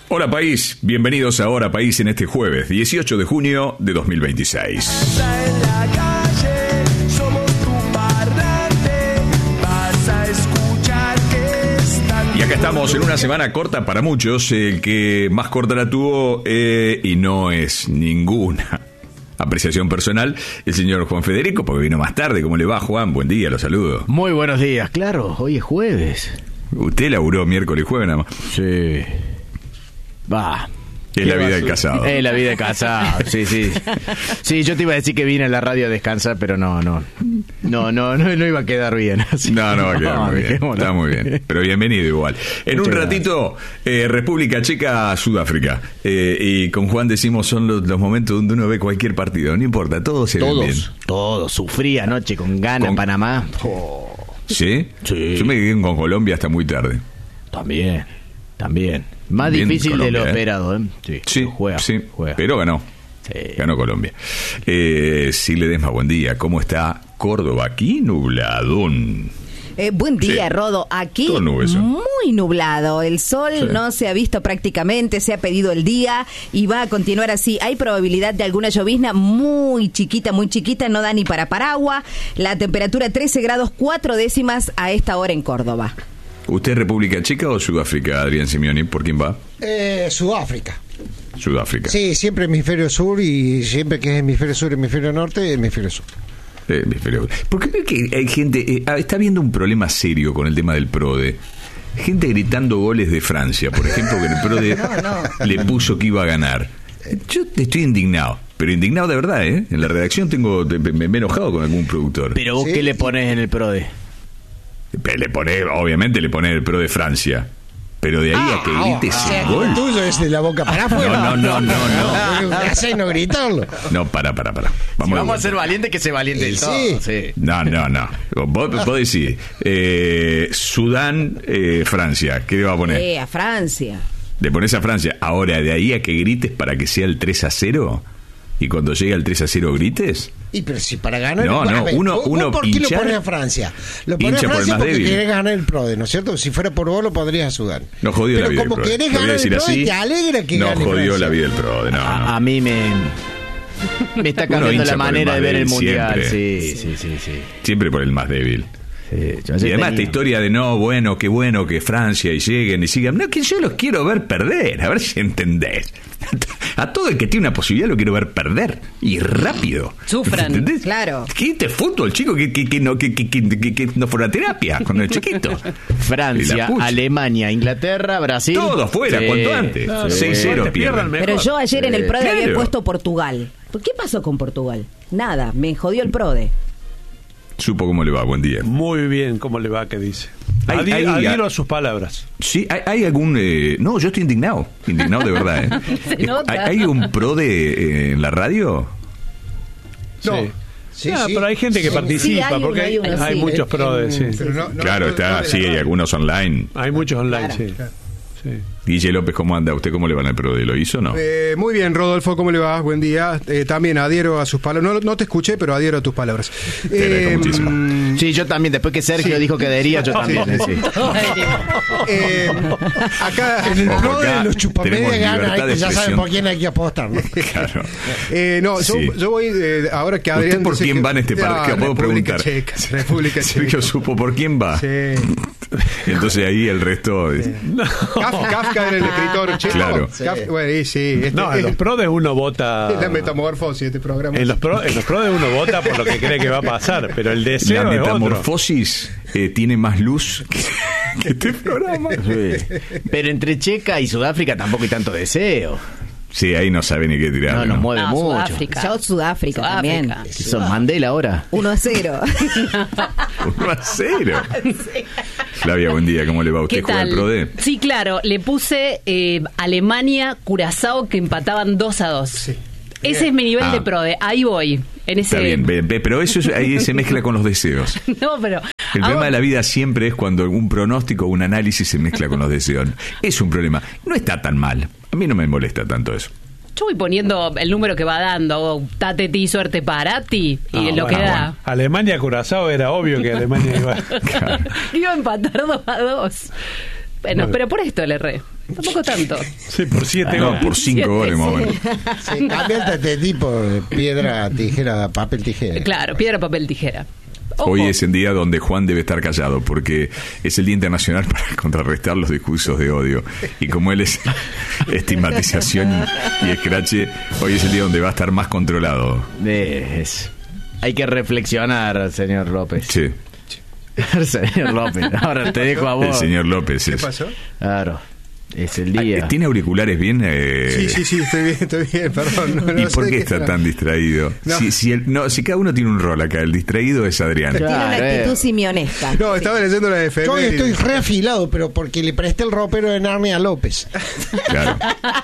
Hola país, bienvenidos a Hora País en este jueves 18 de junio de 2026. Y acá estamos en una semana corta para muchos, el que más corta la tuvo y no es ninguna apreciación personal, el señor Juan Federico, porque vino más tarde. ¿Cómo le va, Juan? Buen día, lo saludo. Muy buenos días, claro, hoy es jueves. Usted laburó miércoles y jueves nada más. Sí. Va. Es la vida del casado. Es la vida del casado, sí. Sí, yo te iba a decir que vine a la radio a descansar, pero no iba a quedar bien. Así. No va a quedar muy bien. Está muy bien. Pero bienvenido igual. En un ratito, República Checa, Sudáfrica. Y con Juan decimos son los momentos donde uno ve cualquier partido. No importa, todos se ven bien. Todos. Sufrí anoche con Ghana, Panamá. Oh. ¿Sí? Sí. Yo me quedé con Colombia hasta muy tarde. También. Más bien difícil Colombia, de lo esperado, ¿eh? Sí, juega. Pero ganó. Sí. Ganó Colombia. Sí, Ledesma, buen día. ¿Cómo está Córdoba? Aquí nubladón. Buen día, Rodo. Aquí muy nublado. El sol no se ha visto prácticamente, se ha pedido el día y va a continuar así. Hay probabilidad de alguna llovizna muy chiquita, no da ni para paraguas. La temperatura 13 grados 4 décimas a esta hora en Córdoba. ¿Usted es República Checa o Sudáfrica, Adrián Simeoni? ¿Por quién va? Sudáfrica. Sudáfrica. Sí, siempre hemisferio sur y siempre que es hemisferio sur, hemisferio norte, hemisferio sur. Porque veo que hay gente, está habiendo un problema serio con el tema del PRODE. Gente gritando goles de Francia, por ejemplo, que el PRODE le puso que iba a ganar. Yo estoy indignado. Pero indignado de verdad, ¿eh? En la redacción me he enojado con algún productor. Pero vos, ¿qué le pones en el PRODE? Obviamente le pone el PRO de Francia. Pero de ahí a que grites el gol. El tuyo es de la boca para afuera. No. Hace no gritarlo. No, para. Vamos a ser valientes, que se valiente del todo. Sí. No. Vos decís Sudán, Francia. ¿Qué le va a poner? A Francia. Le pones a Francia. Ahora, de ahí a que grites para que sea el 3-0. Y cuando llegue al 3-0 grites. Y pero si para ganar. Uno ¿Por qué lo pones a Francia? Lo pones a Francia porque querés ganar el PRODE, ¿no es cierto? Si fuera por vos lo podrías a Sudán. No jodió la vida del PRODE. Pero como querés ganar el PRODE, te alegra que gane No jodió Francia. la vida del PRODE, no. A mí me está cambiando la manera de ver el mundial. Siempre. Sí. Siempre por el más débil. Sí, y además esta historia de qué bueno que Francia y lleguen y sigan. No, que yo los quiero ver perder, a ver si entendés. A todo el que tiene una posibilidad lo quiero ver perder y rápido. Sufran, ¿entendés? claro. ¿Qué este fútbol, chico? Que no fuera terapia con el chiquito. Francia, Alemania, Inglaterra, Brasil. Todo fuera, cuanto antes. 6-0 pierden. Pero yo ayer en el PRODE había puesto Portugal. ¿Qué pasó con Portugal? Nada, me jodió el PRODE. Supo cómo le va, buen día. Muy bien, ¿cómo le va? ¿Qué dice? Adhiero a sus palabras. Sí, hay algún... No, yo estoy indignado de verdad. Se nota. ¿Hay un PRODE en la radio? No. Sí. Pero hay gente que participa, porque hay muchos PRODE. Sí. Claro, hay algunos online. Hay muchos online, claro. Sí. Guille López, ¿cómo anda? ¿Usted cómo le va en el PRODE? ¿Lo hizo o no? Muy bien, Rodolfo, ¿cómo le va? Buen día. También adhiero a sus palabras. No te escuché, pero adhiero a tus palabras. Te agradezco muchísimo. Sí, yo también. Después que Sergio dijo que adhería, yo también. Sí. Acá en el PRODE los chupamedia ganan, ya saben por quién hay que apostar, ¿no? Claro. Yo voy, ahora que Adrián... ¿Usted por quién va en este partido? ¿Puedo preguntar? República Checa. Sergio supo por quién va. Sí. Entonces ahí el resto... Kafka era el escritor checo. Claro. Bueno, sí. En los PRODE uno vota... Es la metamorfosis este programa. En los PRODE uno vota por lo que cree que va a pasar, pero el deseo la es otro. metamorfosis tiene más luz que este programa. Sí. Pero entre Checa y Sudáfrica tampoco hay tanto deseo. Sí, ahí no sabe ni qué tirar. No, nos mueve mucho. Sudáfrica también. ¿Son Mandela ahora? 1-0. 1-0. Flavia, buen día, ¿cómo le va? ¿Usted juega al PRODE? Sí, claro, le puse Alemania, Curazao, que empataban 2-2. Sí. Ese es mi nivel de PRODE, ahí voy. En ese... Está bien, pero eso ahí se mezcla con los deseos. No, pero... El problema de la vida siempre es cuando un pronóstico o un análisis se mezcla con los deseos. Es un problema. No está tan mal. A mí no me molesta tanto eso. Yo voy poniendo el número que va dando, tate ti, suerte para ti, y lo que da. Alemania, Curazao, era obvio que Alemania iba a empatar 2-2. Bueno, pero por esto le erré. Tampoco tanto. Sí, por 7 goles. Por 5 goles más o menos. Sí, cambia este tipo de piedra, tijera, papel, tijera. Claro, piedra, papel, tijera. Ojo. Hoy es el día donde Juan debe estar callado, porque es el Día Internacional para contrarrestar los discursos de odio. Y como él es estigmatización y escrache, hoy es el día donde va a estar más controlado. Hay que reflexionar, señor López. Sí. Señor López, ahora te dejo a vos. El señor López. ¿Qué pasó? Claro, es el día. ¿Tiene auriculares bien? Sí, estoy bien, perdón. ¿Y por qué está tan distraído? No. Si cada uno tiene un rol acá, el distraído es Adrián. Pero tiene una actitud simionesca. No, estaba leyendo la FM. Yo estoy reafilado, pero porque le presté el ropero de Narnia a López. Claro.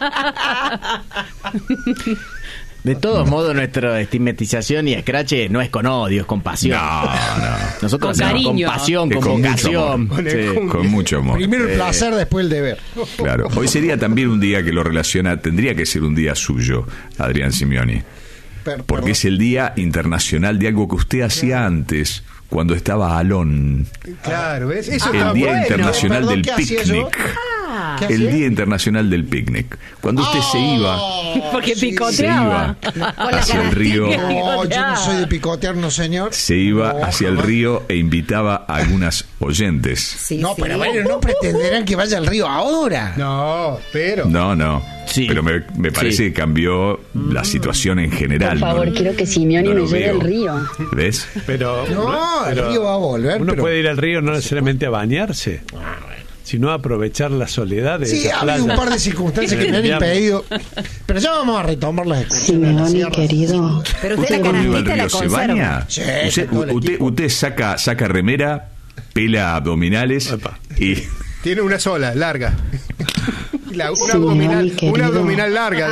De todos modos, nuestra estigmatización y escrache no es con odio, es con pasión. No. Nosotros Con hacemos con cariño. pasión, con vocación. Con mucho amor. Primero el placer, después el deber. Claro. Hoy sería también un día que lo relaciona, tendría que ser un día suyo, Adrián Simioni. Porque es el Día Internacional de algo que usted hacía antes, cuando estaba Alón. Claro, ¿ves? Eso El Día Internacional del Picnic. El Día Internacional del Picnic. Cuando usted se iba. Porque Se picoteaba. iba hacia el río. No, yo no soy de picotear, no señor. Se iba hacia el río e invitaba a algunas oyentes. Sí, No, sí. pero bueno, no pretenderán que vaya al río ahora. No, pero... No. Sí. Pero me parece Sí. que cambió la situación en general. Por favor, ¿no? quiero que Simioni No me lo lleve veo. al río. ¿Ves? Pero El río va a volver. uno pero... puede ir al río no necesariamente a bañarse, sino a aprovechar la soledad de Sí, esa ha habido playa. un par de circunstancias que me han impedido. Pero ya vamos a retomar las excursiones. Simeoni, querido. Pero usted la cuando iba al canastita la río se conserva. baña. Sí, usted todo el equipo. usted saca remera, pela abdominales Epa. y Tiene una sola, larga. Una Simeoni, querido. abdominal larga.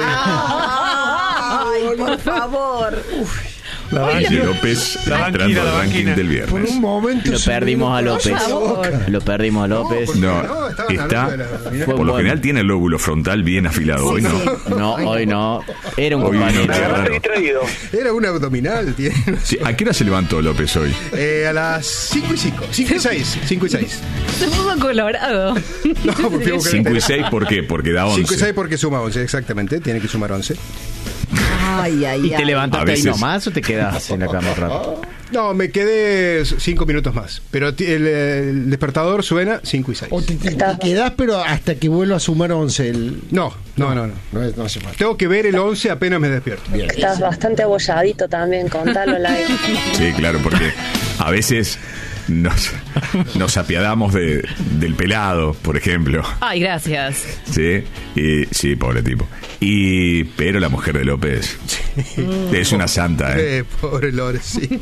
Ay, por favor. La Guille banquina, López la entrando banquina, al la ranking banquina. del Por viernes. un momento. Lo se me perdimos vino a un López. pedazo de boca. Lo perdimos a López. No, estaban está, hablando de la- por lo bueno. general tiene el lóbulo frontal bien afilado. Hoy no. No, hoy no. Era un Hoy compañero. no, qué raro. Era un abdominal. Tiene. Sí, ¿a qué hora se levantó López hoy? A las 5 y 5. 5 y 6. 5 y 6. Se puso colorado. No, porque tengo que 5 y 6, ¿por qué? Porque da 11. 5 y 6 porque suma 11, exactamente. Tiene que sumar 11. Ay, ay, ¿Y te ay. levantaste A ahí veces- nomás o te quedas en la cama rápido? No, me quedé 5 minutos más. Pero el despertador suena 5 y 6. O te quedás, pero hasta que vuelva a sumar 11. No. No hace falta. Tengo que ver el 11 apenas me despierto. Bien. Estás bastante abolladito también, contalo live. Sí, claro, porque a veces nos apiadamos del pelado, por ejemplo. Ay, gracias. Sí, sí, pobre tipo. Pero la mujer de López es una santa, ¿eh? Pobre Lore, sí.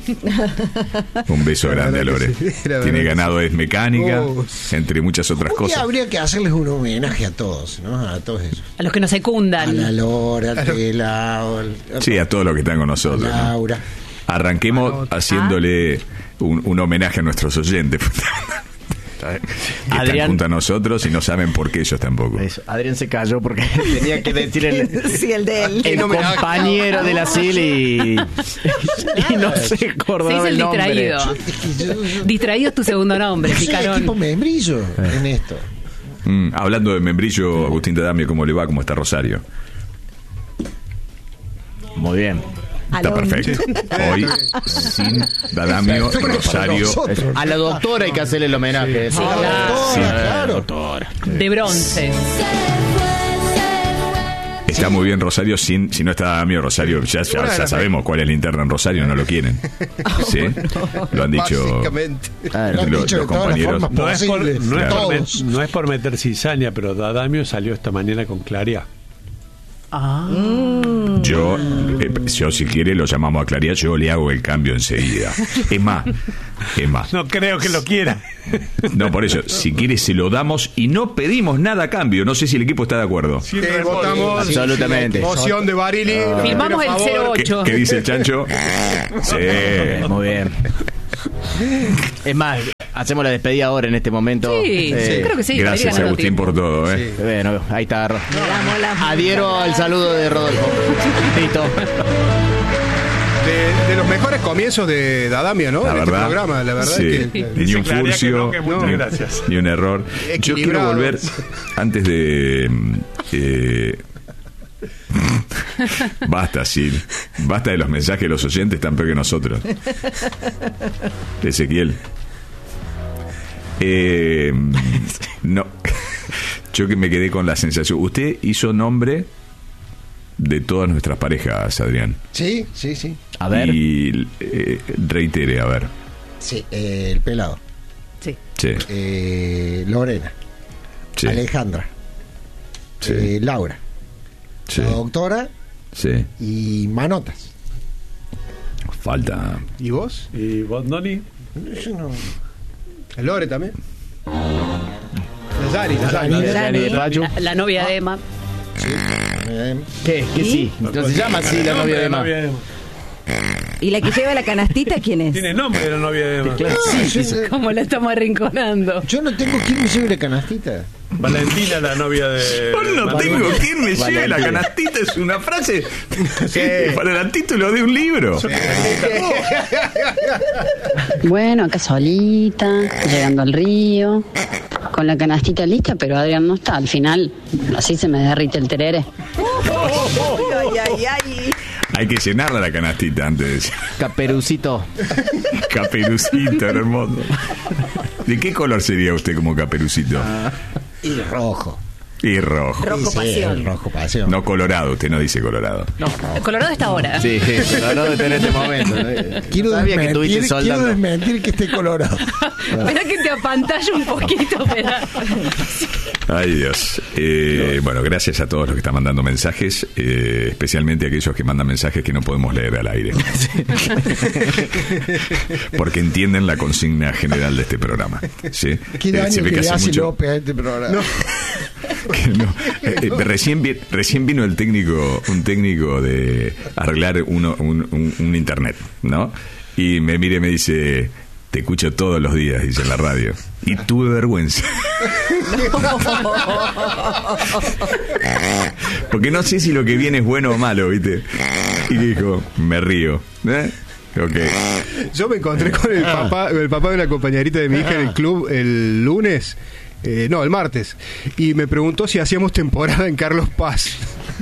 Un beso La grande a verdad Lore. que sí, la verdad Tiene que ganado, es mecánica, Oh, entre muchas otras Un día cosas. habría que hacerles un homenaje a todos, ¿no? A todos esos. A los que nos A la secundan. Lora, al pelado, Sí, a todos los que están con a nosotros. ¿no? Laura. Arranquemos haciéndole un homenaje a nuestros oyentes. Que están Adrián. junto a nosotros y no saben por qué ellos tampoco. Eso. Adrián se cayó porque tenía que decir Sí, el de él. el compañero de la SIL y no se Se acordaba hizo el el nombre. distraído. Distraído es tu segundo nombre, Yo soy picarón. equipo membrillo en esto. Hablando de membrillo, Agustín Tadamio, ¿cómo le va? ¿Cómo está Rosario? Muy bien. Está Alón. perfecto. Hoy, sin Dadamio, Perfecto para Rosario. nosotros. A la doctora hay que hacerle el homenaje. Sí, claro. Sí. Claro. Doctora. De bronce. Está muy bien Rosario, si no está Dadamio, Rosario, ya sabemos cuál es la interna en Rosario, no lo quieren. ¿Sí? Lo han dicho Básicamente. Lo han los dicho de todas las compañeros. formas No es, por, posibles. no, es por Todos. no es por meter cizaña, pero Dadamio salió esta mañana con Claria. Yo, si quiere, lo llamamos a Claría, yo le hago el cambio enseguida. Es más. No creo que lo quiera. No, por eso, si quiere se lo damos y no pedimos nada a cambio. No sé si el equipo está de acuerdo. Sin reembolso. Votamos. Absolutamente. Moción de Barili. Firmamos el A favor. 08. ¿Qué dice el chancho? Sí. Muy bien. Es más, hacemos la despedida ahora en este momento. Sí, creo que sí. Gracias, Adrián, Agustín, por todo. ¿eh? Bueno, ahí está. Le damos la- Adhiero al saludo de Rodolfo. Listo. de los mejores comienzos de Adamio, ¿no? La verdad, este programa, la verdad sí. es que Ni un furcio, muchas gracias. Ni un error. Yo quiero volver antes de basta, sí. Basta de los mensajes de los oyentes tan peor que nosotros. Ezequiel. No. Yo que me quedé con la sensación. Usted hizo nombre de todas nuestras parejas, Adrián. Sí. A ver. Y reitere, a ver. Sí, el pelado. Sí. Lorena. Sí. Alejandra. Sí. Laura. Sí. La doctora. Sí. Y Manotas. Falta. ¿Y vos? ¿Y vos, Noni? Yo no. El Lore también. La novia de Emma. ¿Qué sí? No se llama así la novia de Emma. ¿Y la que lleva la canastita quién es? Tiene nombre de la novia de Emma. ¿Cómo la estamos arrinconando? Yo no tengo quien me lleve la canastita. Valentina, la novia de... Yo no tengo quien me lleve la canastita. Es una frase para el título de un libro. Bueno, acá solita, llegando al río, con la canastita lista, pero Adrián no está. Al final, así se me derrite el terere. Ay. Hay que llenarla la canastita antes de... Caperucito, era hermoso. ¿De qué color sería usted como Caperucito? Y rojo. Y rojo. Rojo pasión. Rojo pasión. No colorado, usted no dice colorado. No, Colorado está ahora. sí, Colorado en este momento. Quiero desmentir que esté colorado. Espera que te apantalla un poquito, Ay, Dios. Bueno, gracias a todos los que están mandando mensajes, especialmente a aquellos que mandan mensajes que no podemos leer al aire. Porque entienden la consigna general de este programa. ¿Sí? ¿Qué daño que le hace López a este programa? No. Recién vino un técnico de arreglar un internet, ¿no? Y me mira y me dice: te escucho todos los días, dice en la radio. Y tuve vergüenza. Porque no sé si lo que viene es bueno o malo, ¿viste? Y dijo: me río. Okay. Yo me encontré con el papá de una compañerita de mi hija en el club el lunes. El martes. Y me preguntó si hacíamos temporada en Carlos Paz.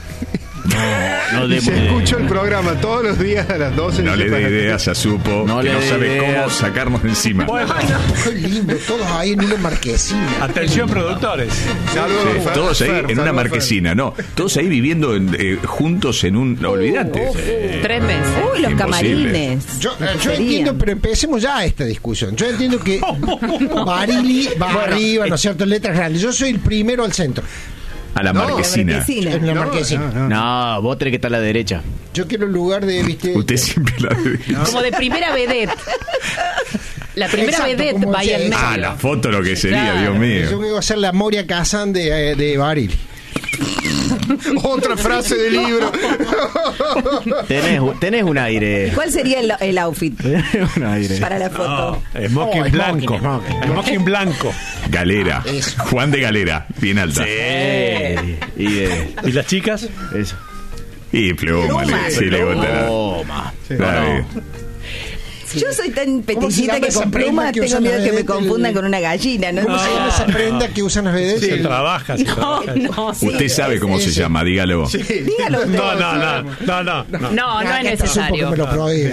No se escucha el programa todos los días a las 12. No le dé ideas a Supo, que no sabe cómo sacarnos de encima. Bueno, qué lindo, todos ahí en una marquesina. Atención, productores. Sí, todos ahí en una marquesina, no. Todos ahí viviendo juntos en un... olvídate. 3 meses. Uy, los camarines. Yo entiendo, pero empecemos ya esta discusión. Yo entiendo que Barili va arriba, ¿no es cierto? Letras grandes. Yo soy el primero al centro. A la marquesina. En la marquesina. No, vos tenés que estar a la derecha. Yo quiero el lugar de, ¿viste? Usted siempre la derecha. Como de primera vedette. La primera vedette va ahí al medio. Ah, la foto lo que sería, claro. Dios mío. Yo quiero hacer la Moria Kazan de Barili. Otra frase del libro. Tenés un aire. ¿Cuál sería el outfit? Un aire. Para la foto. Smoking blanco. Smoking blanco. Galera. Juan de Galera. Bien alta. Sí. ¿Y las chicas? Eso. Y pluma. Sí, le pluma. Yo soy tan peticita que con plumas tengo miedo que me confundan con una gallina, ¿no? ¿Cómo se llama esa prenda que usan las vedettes? Se trabaja. Usted sabe cómo se llama, dígalo. Sí. Dígalo. No es necesario. Me lo prohíbe.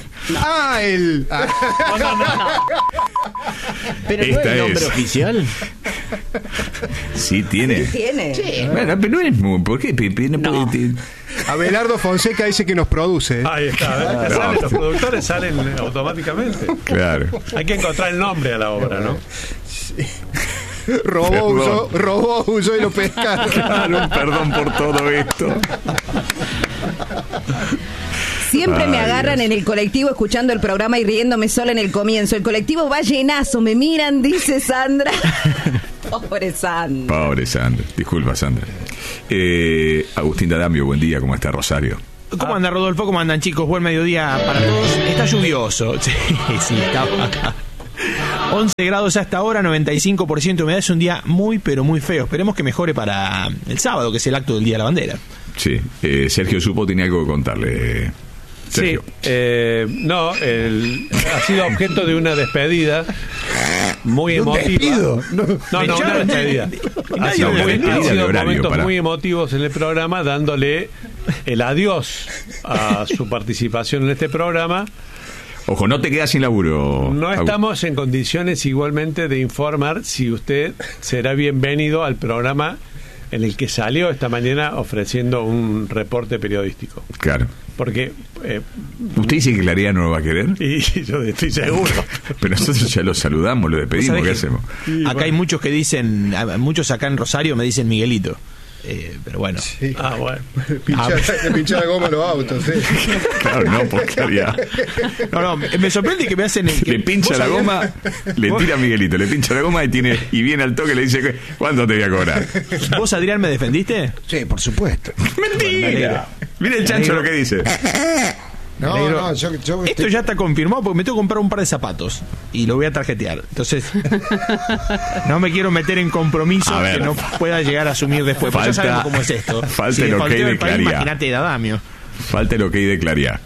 Pero no es el nombre oficial. Sí, tiene. Sí. Bueno, pero no es muy... ¿Por qué? Abelardo Fonseca dice que nos produce. Ahí está. Los productores salen automáticamente. Claro. Hay que encontrar el nombre a la obra, ¿no? Sí. Robó, huyó y lo pescaron. Claro, perdón por todo esto. Siempre me agarran en el colectivo escuchando el programa y riéndome sola en el comienzo. El colectivo va llenazo, me miran, dice Sandra. Pobre Sandra. Disculpa, Sandra. Agustín D'Adamio, buen día, ¿cómo está Rosario? ¿Cómo anda, Rodolfo? ¿Cómo andan, chicos? Buen mediodía para todos. Está lluvioso. Sí, está acá. 11 grados hasta ahora, 95% de humedad. Es un día muy, pero muy feo. Esperemos que mejore para el sábado, que es el acto del Día de la Bandera. Sí, Sergio Supo tenía algo que contarle. Sergio. No, ha sido objeto de una despedida muy emotiva. No, una despedida. Ha sido momentos muy emotivos en el programa, dándole el adiós a su participación en este programa. Ojo, no te quedas sin laburo. No estamos en condiciones igualmente de informar si usted será bienvenido al programa en el que salió esta mañana ofreciendo un reporte periodístico. Claro. Porque... ¿usted dice que Claridad no lo va a querer? Y yo estoy seguro. Pero nosotros ya lo saludamos, lo despedimos, ¿qué hacemos? Acá hay muchos que dicen, muchos acá en Rosario me dicen Miguelito. Pero bueno. Sí. Bueno. Le pincha la goma a los autos, ¿sí? Claro, no, por Claridad. No, me sorprende que me hacen... le pincha la goma, le tira a Miguelito, le pincha la goma y viene al toque y le dice, ¿cuánto te voy a cobrar? ¿Vos, Adrián, me defendiste? Sí, por supuesto. ¡Mentira! Mira el chancho lo que dice. No, esto ya está confirmado porque me tengo que comprar un par de zapatos y lo voy a tarjetear. Entonces, no me quiero meter en compromiso que no pueda llegar a asumir después. Porque ya sabemos cómo es esto. Falta el ok de Claridad. Imagínate, Adamio. Falta el ok de Claridad.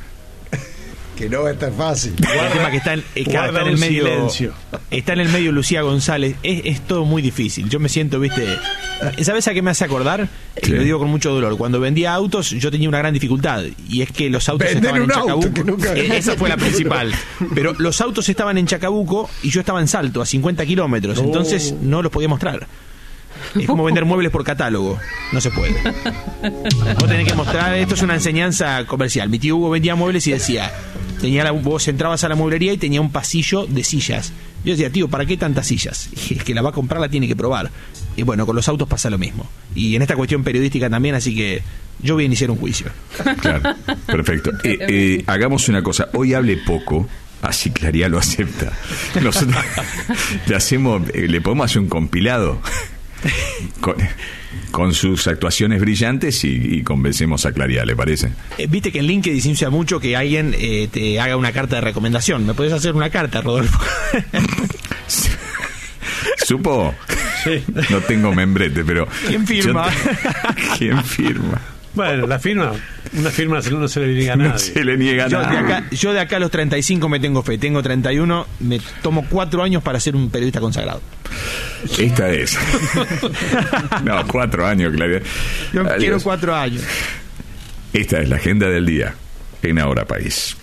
Que no va a estar fácil. El tema que está en el medio. Silencio. Está en el medio Lucía González. Es todo muy difícil. Yo me siento, ¿viste? ¿Sabes a qué me hace acordar? Sí. Lo digo con mucho dolor. Cuando vendía autos, yo tenía una gran dificultad. Y es que los autos estaban en Chacabuco. Esa fue la principal. Pero los autos estaban en Chacabuco y yo estaba en Salto, a 50 kilómetros. Entonces no los podía mostrar. Es como vender muebles por catálogo. No se puede. Vos tenés que mostrar. Esto es una enseñanza comercial. Mi tío Hugo vendía muebles y decía... vos entrabas a la mueblería y tenía un pasillo de sillas. Yo decía, tío, ¿para qué tantas sillas? Y es que la va a comprar, la tiene que probar. Y bueno, con los autos pasa lo mismo. Y en esta cuestión periodística también, así que yo voy a iniciar un juicio. Claro, perfecto. Hagamos una cosa. Hoy hable poco, así Claridad lo acepta. Nosotros le podemos hacer un compilado con sus actuaciones brillantes y convencemos a Claridad, ¿le parece? Viste que en LinkedIn se usa mucho que alguien te haga una carta de recomendación. ¿Me podés hacer una carta, Rodolfo? ¿Supo? Sí. No tengo membrete, pero... ¿Quién firma? ¿Quién firma? Bueno, una firma no se le niega a nadie. No se le niega a nadie. Yo de acá a los 35 me tengo fe. Tengo 31, me tomo 4 años para ser un periodista consagrado. Esta es. No, 4 años, Claridad. Yo quiero 4 años. Esta es la agenda del día en Ahora País.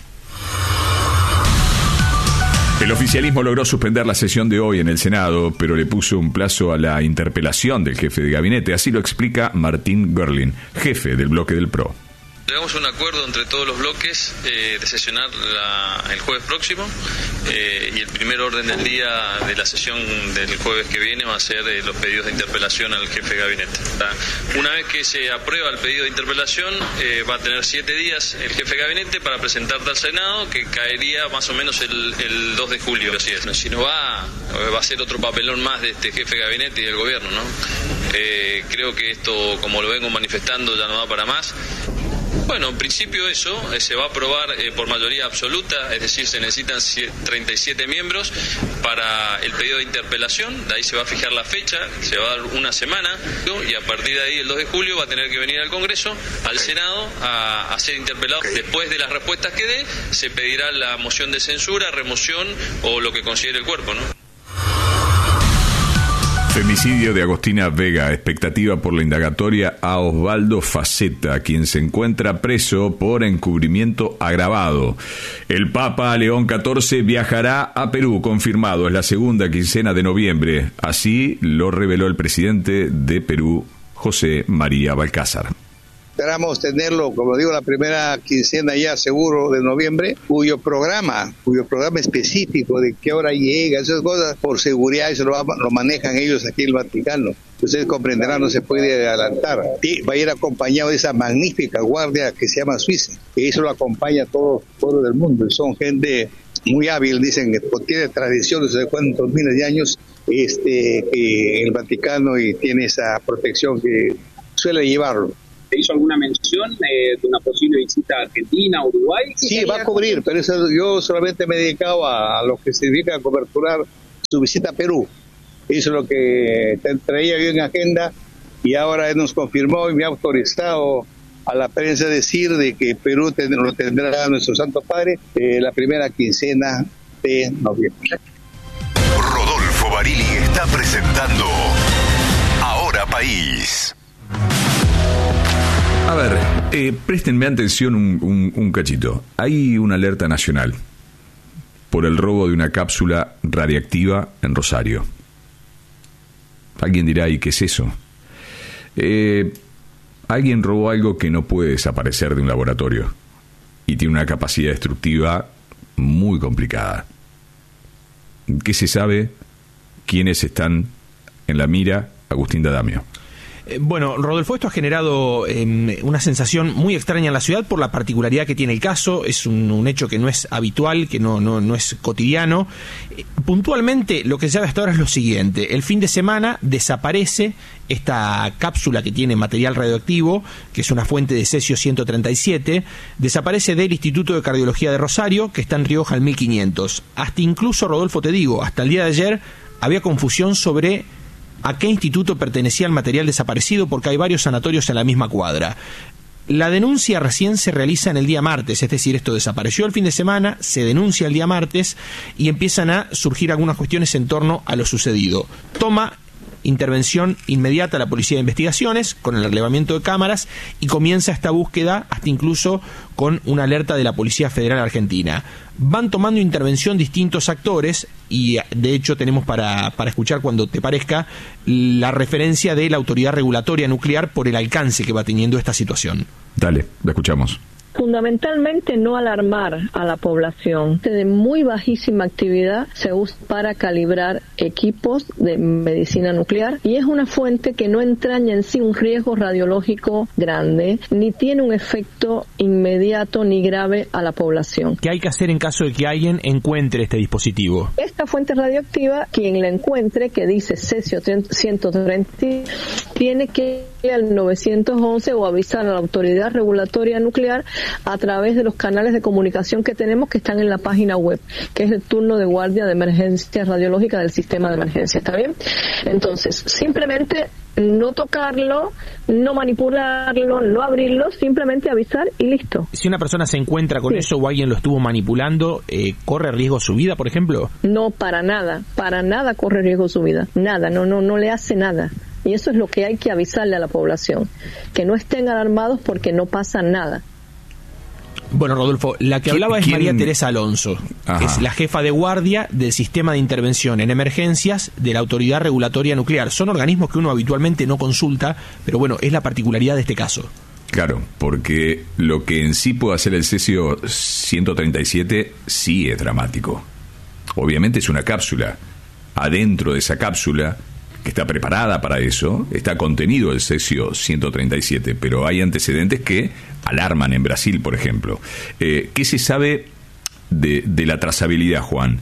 El oficialismo logró suspender la sesión de hoy en el Senado, pero le puso un plazo a la interpelación del jefe de gabinete. Así lo explica Martín Görlin, jefe del bloque del PRO. Llegamos a un acuerdo entre todos los bloques de sesionar el jueves próximo y el primer orden del día de la sesión del jueves que viene va a ser los pedidos de interpelación al jefe de gabinete. Una vez que se aprueba el pedido de interpelación va a tener 7 días el jefe de gabinete para presentarte al Senado, que caería más o menos el 2 de julio. Así es. Si no va a ser otro papelón más de este jefe de gabinete y del gobierno, ¿no? Creo que esto, como lo vengo manifestando, ya no va para más. Bueno, en principio eso se va a aprobar por mayoría absoluta, es decir, se necesitan 37 miembros para el pedido de interpelación. De ahí se va a fijar la fecha, se va a dar una semana y a partir de ahí el 2 de julio va a tener que venir al Congreso, al Senado, a ser interpelado. Después de las respuestas que dé, se pedirá la moción de censura, remoción o lo que considere el cuerpo, ¿no? Femicidio de Agostina Vega, expectativa por la indagatoria a Osvaldo Faceta, quien se encuentra preso por encubrimiento agravado. El Papa León XIV viajará a Perú, confirmado, es la segunda quincena de noviembre. Así lo reveló el presidente de Perú, José María Balcázar. Esperamos tenerlo, como digo, la primera quincena ya seguro de noviembre, cuyo programa específico de qué hora llega, esas cosas, por seguridad, eso lo manejan ellos aquí en el Vaticano. Ustedes comprenderán, no se puede adelantar. Y va a ir acompañado de esa magnífica guardia que se llama Suiza, que eso lo acompaña a todo el pueblo del mundo. Son gente muy hábil, dicen que tiene tradiciones de cuántos miles de años el Vaticano y tiene esa protección que suele llevarlo. ¿Se hizo alguna mención de una posible visita a Argentina, Uruguay? Sí, va a cubrir, pero eso, yo solamente me he dedicado a lo que se dedica a coberturar su visita a Perú. Eso es lo que traía yo en agenda y ahora él nos confirmó y me ha autorizado a la prensa decir de que Perú lo tendrá nuestro Santo Padre la primera quincena de noviembre. Rodolfo Barili está presentando Ahora País. A ver, préstenme atención un cachito. Hay una alerta nacional por el robo de una cápsula radiactiva en Rosario. Alguien dirá, ¿y qué es eso? Alguien robó algo que no puede desaparecer de un laboratorio y tiene una capacidad destructiva muy complicada. ¿Qué se sabe? ¿Quiénes están en la mira? Agustín D'Adamio. Bueno, Rodolfo, esto ha generado una sensación muy extraña en la ciudad por la particularidad que tiene el caso. Es un hecho que no es habitual, que no es cotidiano. Puntualmente, lo que se sabe hasta ahora es lo siguiente. El fin de semana desaparece esta cápsula que tiene material radioactivo, que es una fuente de cesio 137, desaparece del Instituto de Cardiología de Rosario, que está en Rioja al 1500. Hasta incluso, Rodolfo, te digo, hasta el día de ayer había confusión sobre a qué instituto pertenecía el material desaparecido, porque hay varios sanatorios en la misma cuadra. La denuncia recién se realiza en el día martes, es decir, esto desapareció el fin de semana, se denuncia el día martes y empiezan a surgir algunas cuestiones en torno a lo sucedido. Toma intervención inmediata la Policía de Investigaciones con el relevamiento de cámaras y comienza esta búsqueda hasta incluso con una alerta de la Policía Federal Argentina. Van tomando intervención distintos actores y de hecho tenemos para escuchar, cuando te parezca, la referencia de la Autoridad Regulatoria Nuclear por el alcance que va teniendo esta situación. Dale, la escuchamos. Fundamentalmente no alarmar a la población. De muy bajísima actividad se usa para calibrar equipos de medicina nuclear y es una fuente que no entraña en sí un riesgo radiológico grande, ni tiene un efecto inmediato ni grave a la población. ¿Qué hay que hacer en caso de que alguien encuentre este dispositivo? Esta fuente radioactiva, quien la encuentre, que dice cesio 130, tiene que ir al 911 o avisar a la Autoridad Regulatoria Nuclear a través de los canales de comunicación que tenemos, que están en la página web, que es el turno de guardia de emergencia radiológica del sistema de emergencia. ¿Está bien? Entonces, simplemente no tocarlo, no manipularlo, no abrirlo, simplemente avisar y listo. Si una persona se encuentra con eso o alguien lo estuvo manipulando, ¿corre riesgo su vida, por ejemplo? No, para nada corre riesgo su vida, nada, no le hace nada. Y eso es lo que hay que avisarle a la población, que no estén alarmados porque no pasa nada. Bueno, Rodolfo, la que hablaba es María Teresa Alonso, que es la jefa de guardia del Sistema de Intervención en Emergencias de la Autoridad Regulatoria Nuclear. Son organismos que uno habitualmente no consulta, pero bueno, es la particularidad de este caso. Claro, porque lo que en sí puede hacer el cesio 137 sí es dramático. Obviamente es una cápsula. Adentro de esa cápsula, que está preparada para eso, está contenido el cesio 137, pero hay antecedentes que alarman en Brasil, por ejemplo. ¿Qué se sabe de la trazabilidad, Juan?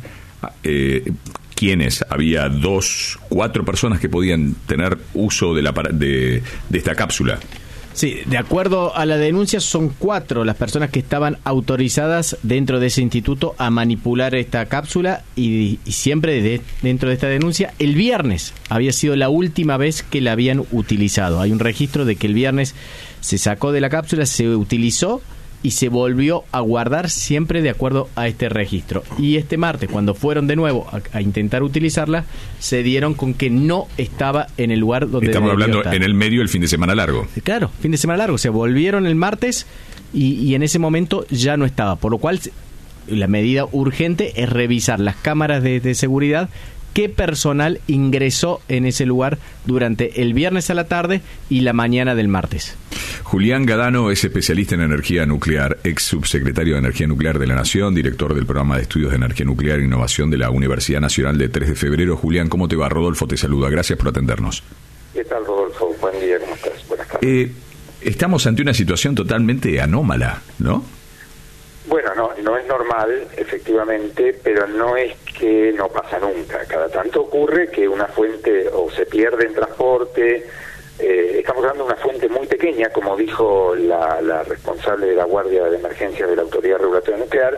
¿Quiénes? Había 4 personas que podían tener uso de esta cápsula. Sí, de acuerdo a la denuncia son 4 las personas que estaban autorizadas dentro de ese instituto a manipular esta cápsula y siempre dentro de esta denuncia el viernes había sido la última vez que la habían utilizado. Hay un registro de que el viernes se sacó de la cápsula, se utilizó y se volvió a guardar siempre de acuerdo a este registro. Y este martes, cuando fueron de nuevo a intentar utilizarla, se dieron con que no estaba en el lugar donde estamos hablando estar. En el medio del fin de semana largo. Claro, fin de semana largo. Se volvieron el martes y en ese momento ya no estaba. Por lo cual, la medida urgente es revisar las cámaras de seguridad. ¿Qué personal ingresó en ese lugar durante el viernes a la tarde y la mañana del martes? Julián Gadano es especialista en energía nuclear, ex subsecretario de Energía Nuclear de la Nación, director del programa de estudios de energía nuclear e innovación de la Universidad Nacional de 3 de febrero. Julián, ¿cómo te va? Rodolfo te saluda. Gracias por atendernos. ¿Qué tal, Rodolfo? Buen día, ¿cómo estás? Buenas tardes. Estamos ante una situación totalmente anómala, ¿no? Bueno, no es normal, efectivamente, pero no es que no pasa nunca. Cada tanto ocurre que una fuente o se pierde en transporte. Estamos hablando de una fuente muy pequeña, como dijo la responsable de la Guardia de Emergencias de la Autoridad Regulatoria Nuclear,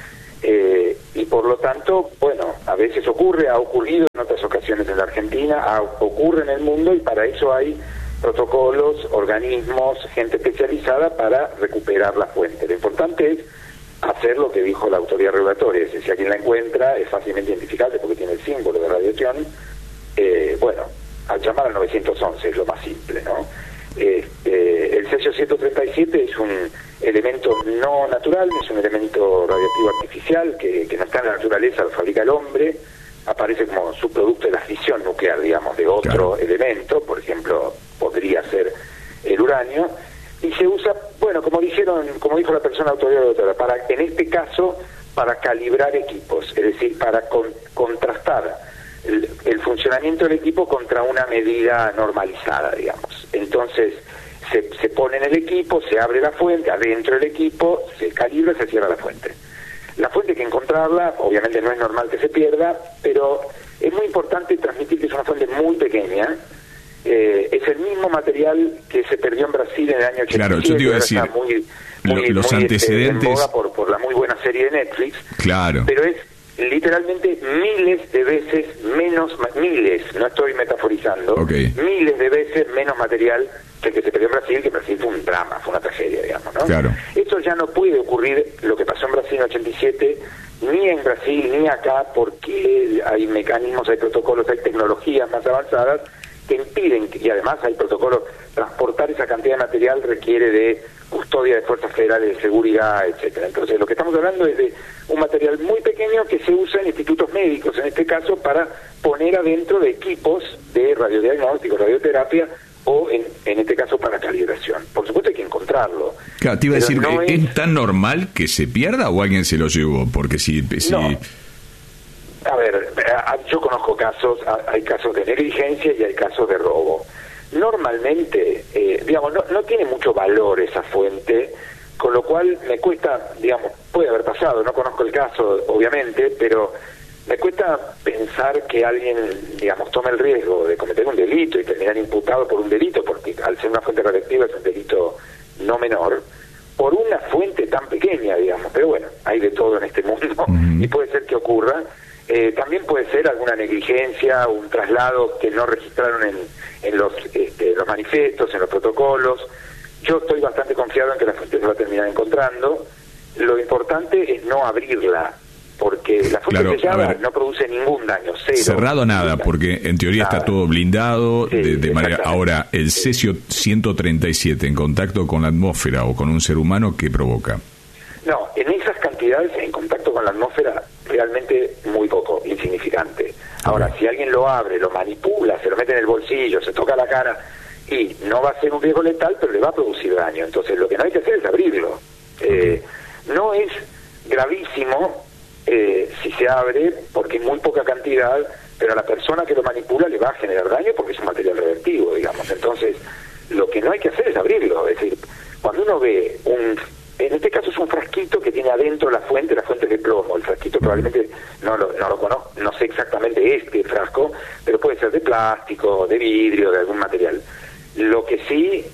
y por lo tanto, bueno, a veces ocurre, ha ocurrido en otras ocasiones en la Argentina, ocurre en el mundo, y para eso hay protocolos, organismos, gente especializada para recuperar la fuente. Lo importante es hacer lo que dijo la autoridad regulatoria, es decir, si alguien la encuentra es fácilmente identificable porque tiene el símbolo de radiación, al llamar al 911 es lo más simple, ¿no? El cesio 137 es un elemento no natural, es un elemento radiactivo artificial que no está en la naturaleza, lo fabrica el hombre, aparece como subproducto de la fisión nuclear, digamos, de otro elemento, por ejemplo, podría ser el uranio, y se usa, bueno, como dijo la persona autoridad, en este caso, para calibrar equipos, es decir, para contrastar el funcionamiento del equipo contra una medida normalizada, digamos. Entonces, se pone en el equipo, se abre la fuente, adentro del equipo, se calibra y se cierra la fuente. La fuente hay que encontrarla, obviamente no es normal que se pierda, pero es muy importante transmitir que es una fuente muy pequeña. Es el mismo material que se perdió en Brasil en el año 87. Claro, yo te iba a decir, los antecedentes... en boga por la muy buena serie de Netflix. Claro. Pero es literalmente miles de veces menos, no estoy metaforizando, miles de veces menos material que se perdió en Brasil, que Brasil fue un drama, fue una tragedia, digamos, ¿no? Claro. Esto ya no puede ocurrir, lo que pasó en Brasil en 87, ni en Brasil ni acá, porque hay mecanismos, hay protocolos, hay tecnologías más avanzadas que impiden, y además hay protocolos, transportar esa cantidad de material requiere de custodia de fuerzas federales de seguridad, etcétera. Entonces, lo que estamos hablando es de un material muy pequeño que se usa en institutos médicos, en este caso, para poner adentro de equipos de radiodiagnóstico, radioterapia, o en este caso para calibración. Por supuesto hay que encontrarlo. Claro, te iba a decir, no ¿es tan normal que se pierda o alguien se lo llevó? Porque si... No. A ver, yo conozco casos, hay casos de negligencia y hay casos de robo. Normalmente, digamos, no tiene mucho valor esa fuente, con lo cual me cuesta, digamos, puede haber pasado, no conozco el caso, obviamente, pero me cuesta pensar que alguien, digamos, tome el riesgo de cometer un delito y terminar imputado por un delito, porque al ser una fuente radiactiva es un delito no menor, por una fuente tan pequeña, digamos. Pero bueno, hay de todo en este mundo y puede ser que ocurra. También puede ser alguna negligencia, un traslado que no registraron en los manifiestos, en los protocolos. Yo estoy bastante confiado en que la fuente se va a terminar encontrando. Lo importante es no abrirla, porque la fuente sellada no produce ningún daño, cero. Cerrado nada, porque en teoría está todo blindado, de manera... Ahora, el cesio 137 en contacto con la atmósfera o con un ser humano, ¿qué provoca? No, en esas cantidades, en contacto con la atmósfera, realmente muy poco, insignificante. Ahora, si alguien lo abre, lo manipula, se lo mete en el bolsillo, se toca la cara, y no va a ser un riesgo letal, pero le va a producir daño. Entonces, lo que no hay que hacer es abrirlo. No es gravísimo si se abre, porque en muy poca cantidad, pero a la persona que lo manipula le va a generar daño porque es un material radioactivo, digamos. Entonces, lo que no hay que hacer es abrirlo. Es decir, cuando uno ve en este caso es un frasquito que tiene adentro la fuente de plomo. El frasquito probablemente no lo conozco, no sé exactamente este frasco, pero puede ser de plástico, de vidrio, de algún material. Lo que sí,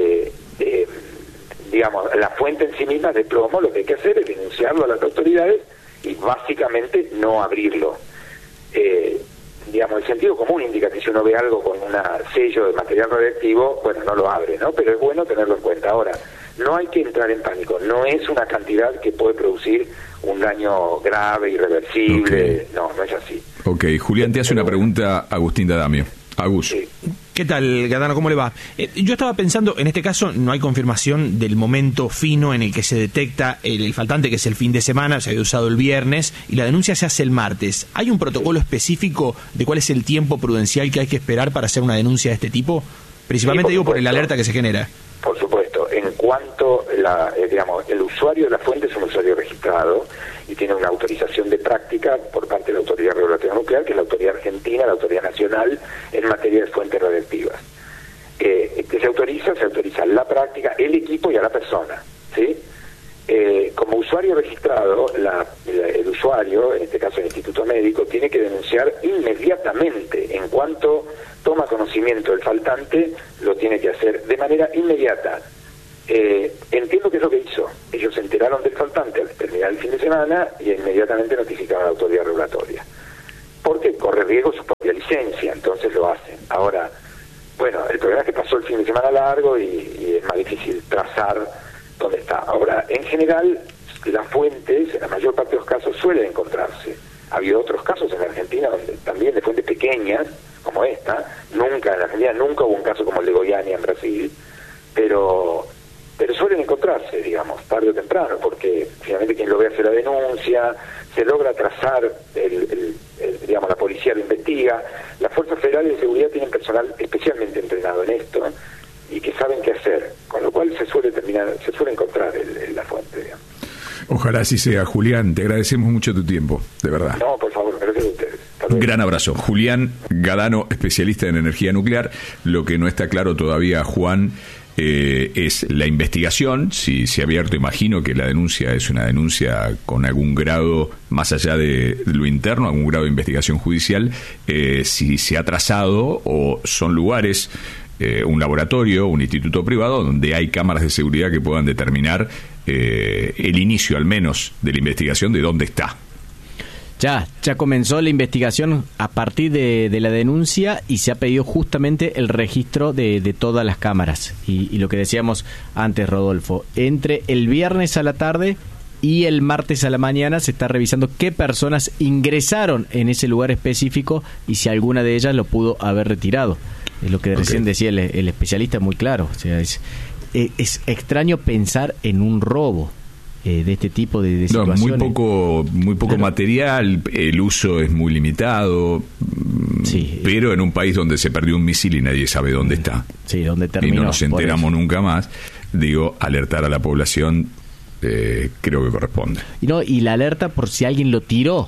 digamos, la fuente en sí misma es de plomo, lo que hay que hacer es denunciarlo a las autoridades y básicamente no abrirlo. Digamos, el sentido común indica que si uno ve algo con un sello de material radioactivo, bueno, no lo abre, ¿no? Pero es bueno tenerlo en cuenta. Ahora, no hay que entrar en pánico, no es una cantidad que puede producir un daño grave, irreversible, no es así. Ok, Julián, te hace una pregunta Agustín D'Adamio. Agus. Sí. ¿Qué tal, Gadano? ¿Cómo le va? Yo estaba pensando, en este caso no hay confirmación del momento fino en el que se detecta el faltante, que es el fin de semana, se había usado el viernes, y la denuncia se hace el martes. ¿Hay un protocolo específico de cuál es el tiempo prudencial que hay que esperar para hacer una denuncia de este tipo? Principalmente por el alerta que se genera. Por supuesto, en cuanto digamos, el usuario de la fuente es un usuario registrado y tiene una autorización de práctica por parte de la Autoridad Regulatoria Nuclear, que es la autoridad argentina, la autoridad nacional en materia de fuentes radioactivas. Que se autoriza la práctica, el equipo y a la persona, ¿sí? Como usuario registrado, el usuario, en este caso el Instituto Médico, tiene que denunciar inmediatamente. En cuanto toma conocimiento del faltante, lo tiene que hacer de manera inmediata. Entiendo que es lo que hizo. Ellos se enteraron del faltante al terminar el fin de semana y inmediatamente notificaron a la autoridad regulatoria. Porque corre riesgo su propia licencia, entonces lo hacen. Ahora, Bueno, el problema es que pasó el fin de semana largo y es más difícil trazar dónde está. Ahora, en general, las fuentes, en la mayor parte de los casos, suelen encontrarse. Ha habido otros casos en la Argentina donde también de fuentes pequeñas, como esta, en la Argentina nunca hubo un caso como el de Goiânia en Brasil, pero suelen encontrarse, digamos, tarde o temprano, porque finalmente quien lo ve hace la denuncia, se logra trazar, digamos, la policía lo investiga, las fuerzas federales de seguridad tienen personal especialmente entrenado en esto y que saben qué hacer, con lo cual se suele encontrar la fuente, digamos. Ojalá así sea, Julián, te agradecemos mucho tu tiempo, de verdad. No, por favor, gracias a ustedes. Un gran abrazo. Julián Gadano, especialista en energía nuclear. Lo que no está claro todavía, Juan, es la investigación, si se ha abierto. Imagino que la denuncia es una denuncia con algún grado, más allá de lo interno, algún grado de investigación judicial, si se ha trazado o son lugares, un laboratorio, un instituto privado, donde hay cámaras de seguridad que puedan determinar el inicio, al menos, de la investigación de dónde está. Ya comenzó la investigación a partir de la denuncia y se ha pedido justamente el registro de todas las cámaras. Y lo que decíamos antes, Rodolfo, entre el viernes a la tarde y el martes a la mañana se está revisando qué personas ingresaron en ese lugar específico y si alguna de ellas lo pudo haber retirado. Es lo que recién decía el especialista, muy claro. O sea, es extraño pensar en un robo de este tipo de situaciones. Muy poco material, el uso es muy limitado, pero en un país donde se perdió un misil y nadie sabe dónde está, dónde terminó, y no nos enteramos nunca más, alertar a la población creo que corresponde. Y la alerta por si alguien lo tiró,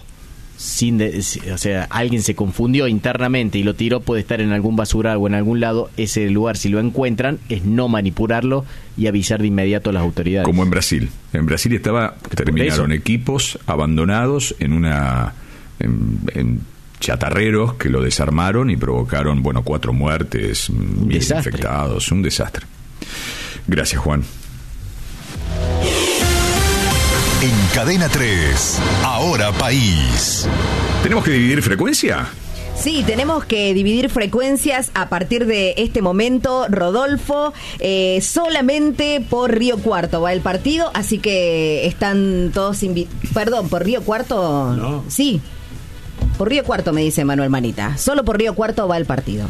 o sea, alguien se confundió internamente y lo tiró, puede estar en algún basural o en algún lado. Ese lugar, si lo encuentran, es no manipularlo y avisar de inmediato a las autoridades. Como en Brasil. En Brasil terminaron equipos abandonados en chatarreros que lo desarmaron y provocaron, 4 muertes, miles de infectados, un desastre. Gracias, Juan. En Cadena 3, Ahora País. ¿Tenemos que dividir frecuencia? Sí, tenemos que dividir frecuencias a partir de este momento, Rodolfo. Solamente por Río Cuarto va el partido, así que están todos Perdón, ¿por Río Cuarto? No. Sí, por Río Cuarto me dice Manuel Manita. Solo por Río Cuarto va el partido.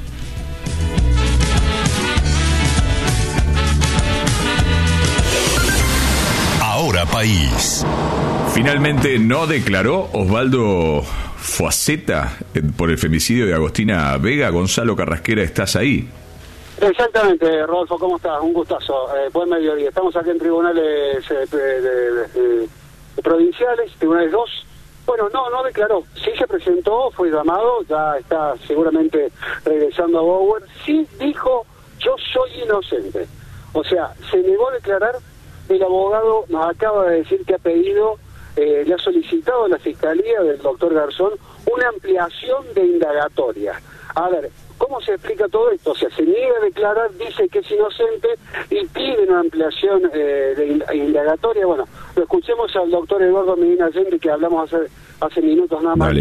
Ahora País. Finalmente no declaró Osvaldo Fuaceta por el femicidio de Agostina Vega. Gonzalo Carrasquera, ¿estás ahí? Exactamente, Rodolfo, ¿cómo estás? Un gustazo. Buen mediodía. Estamos aquí en tribunales provinciales, tribunales 2. Bueno, no declaró. Sí se presentó, fue llamado, ya está seguramente regresando a Bower. Sí dijo, yo soy inocente. O sea, se negó a declarar. El abogado nos acaba de decir que ha pedido, le ha solicitado a la Fiscalía del doctor Garzón una ampliación de indagatoria. A ver, ¿cómo se explica todo esto? O sea, se niega a declarar, dice que es inocente y pide una ampliación de indagatoria. Bueno, lo escuchemos al doctor Eduardo Medina Allende, que hablamos hace minutos nada más.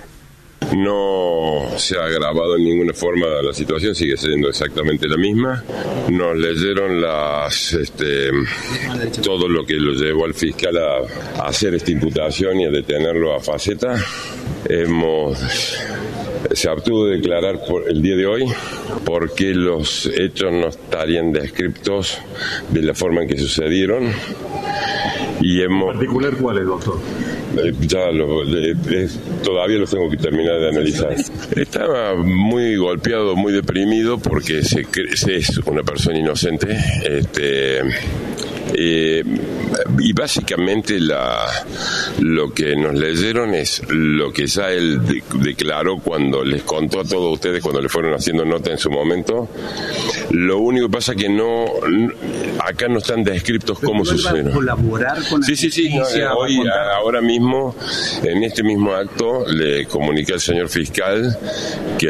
No se ha agravado en ninguna forma la situación, sigue siendo exactamente la misma. Nos leyeron todo lo que lo llevó al fiscal a hacer esta imputación y a detenerlo a Faceta. Se abstuvo de declarar por el día de hoy porque los hechos no estarían descriptos de la forma en que sucedieron. ¿En particular cuáles, doctor? Todavía lo tengo que terminar de analizar. Estaba muy golpeado, muy deprimido porque es una persona inocente. Y básicamente lo que nos leyeron es lo que ya él declaró cuando les contó a todos ustedes, cuando le fueron haciendo nota en su momento. Lo único que pasa es que acá no están descritos cómo sucedieron. ¿Colaborar con la justicia? Hoy, ahora mismo, en este mismo acto, le comuniqué al señor fiscal que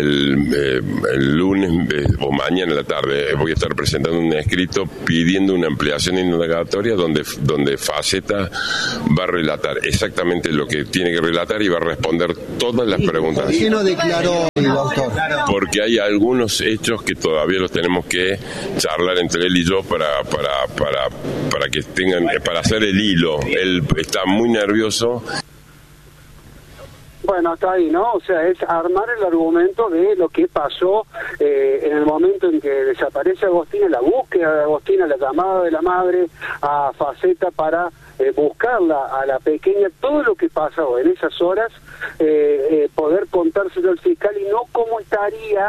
el lunes o mañana en la tarde voy a estar presentando un escrito pidiendo una ampliación indagatoria donde Faceta va a relatar exactamente lo que tiene que relatar y va a responder todas las preguntas. ¿Por qué no declaró el doctor? Porque hay algunos hechos que todavía los tenemos que charlar entre él y yo para que tengan, para hacer el hilo. Él está muy nervioso. Bueno, hasta ahí, ¿no? O sea, es armar el argumento de lo que pasó en el momento en que desaparece Agostina, la búsqueda de Agostina, la llamada de la madre a Faceta para buscarla a la pequeña, todo lo que pasó en esas horas, poder contárselo al fiscal y no cómo estaría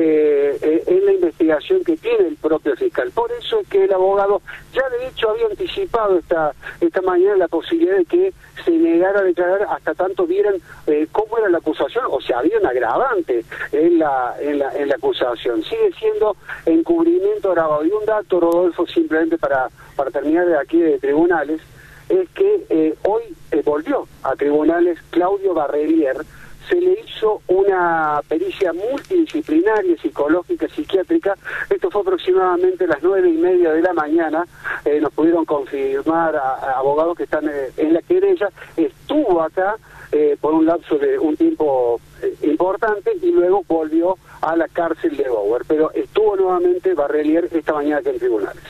en la investigación que tiene el propio fiscal. Por eso es que el abogado ya de hecho había anticipado esta mañana la posibilidad de que se negara a declarar hasta tanto vieran cómo era la acusación, o sea, había un agravante en la acusación. Sigue siendo encubrimiento agravado. Y un dato, Rodolfo, simplemente para terminar de aquí de tribunales, es que hoy volvió a tribunales Claudio Barrelier. Se le hizo una pericia multidisciplinaria, psicológica, psiquiátrica. Esto fue aproximadamente a las 9:30 de la mañana. Nos pudieron confirmar a abogados que están en la querella. Estuvo acá por un lapso de un tiempo importante y luego volvió a la cárcel de Bower. Pero estuvo nuevamente Barrelier esta mañana aquí en tribunales.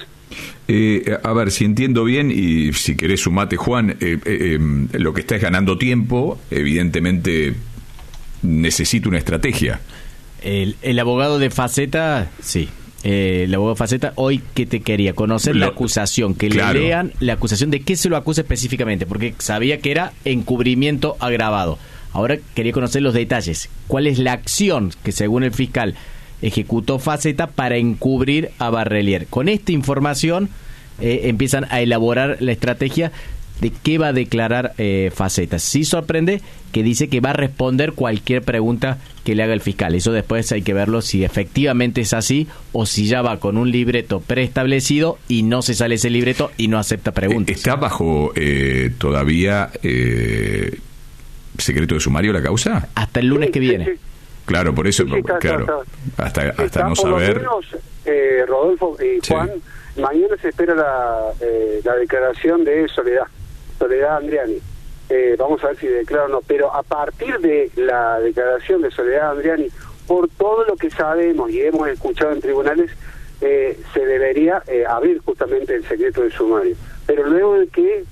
A ver, si entiendo bien, y si querés sumate, Juan, lo que está es ganando tiempo, evidentemente necesita una estrategia. El abogado de Faceta, sí. El abogado de Faceta, hoy, ¿qué te quería? Conocer la acusación, que claro, le lean la acusación, de qué se lo acusa específicamente, porque sabía que era encubrimiento agravado. Ahora quería conocer los detalles. ¿Cuál es la acción que, según el fiscal, ejecutó Faceta para encubrir a Barrelier? Con esta información empiezan a elaborar la estrategia de qué va a declarar Faceta. Sí sorprende que dice que va a responder cualquier pregunta que le haga el fiscal. Eso después hay que verlo si efectivamente es así o si ya va con un libreto preestablecido y no se sale ese libreto y no acepta preguntas. ¿Está bajo todavía secreto de sumario la causa? Hasta el lunes que viene. Sí. Claro, por eso, claro, hasta no saber. Por lo menos, Rodolfo y Juan, mañana se espera la declaración de Soledad Andriani. Vamos a ver si declara o no, pero a partir de la declaración de Soledad Andriani, por todo lo que sabemos y hemos escuchado en tribunales, se debería abrir justamente el secreto de sumario. Pero luego de que